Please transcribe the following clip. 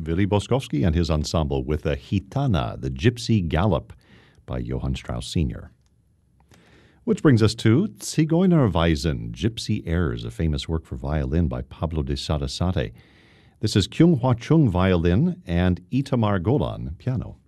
Willy Boskowski and his ensemble with the Gitana, the Gypsy Gallop by Johann Strauss Sr. Which brings us to Zigeunerweisen, Gypsy Airs, a famous work for violin by Pablo de Sarasate. This is Kyung Hwa Chung violin and Itamar Golan piano.